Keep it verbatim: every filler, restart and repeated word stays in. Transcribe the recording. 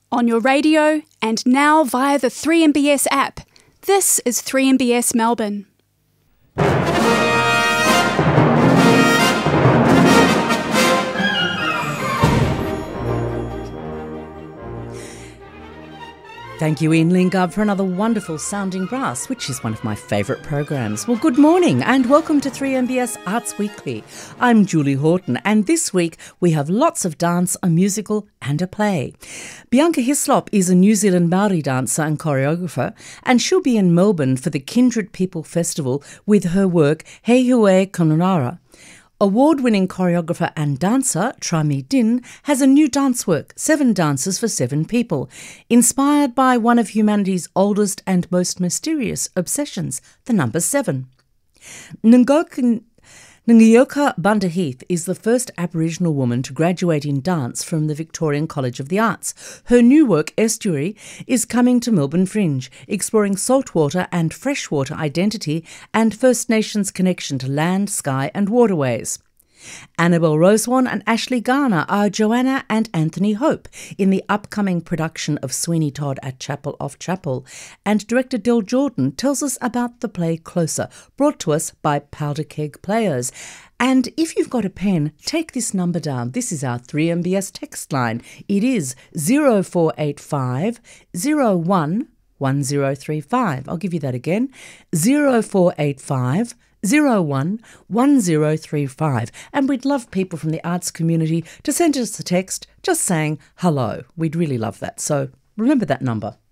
on your radio, and now via the three M B S app. This is three M B S Melbourne. Thank you, Ian Lingard, for another wonderful sounding brass, which is one of my favourite programs. Well, good morning and welcome to three M B S Arts Weekly. I'm Julie Horton, and this week we have lots of dance, a musical and a play. Bianca Hislop is a New Zealand Māori dancer and choreographer, and she'll be in Melbourne for the Kindred People Festival with her work He Hue Kononara. Award-winning choreographer and dancer Trami Din has a new dance work, Seven Dances for Seven People, inspired by one of humanity's oldest and most mysterious obsessions, the number seven. Ngoken Ngioka Bundaheath is the first Aboriginal woman to graduate in dance from the Victorian College of the Arts. Her new work, Estuary, is coming to Melbourne Fringe, exploring saltwater and freshwater identity and First Nations connection to land, sky and waterways. Annabel Rosewarne and Ashley Garner are Joanna and Anthony Hope in the upcoming production of Sweeney Todd at Chapel Off Chapel, and director Del Jordan tells us about the play Closer, brought to us by Powder Keg Players. And if you've got a pen, take this number down. This is our three M B S text line. It is zero four eight five zero one one zero three five. I'll give you that again, zero four eight five zero one one zero three five, and we'd love people from the arts community to send us a text just saying hello. We'd really love that, so remember that number.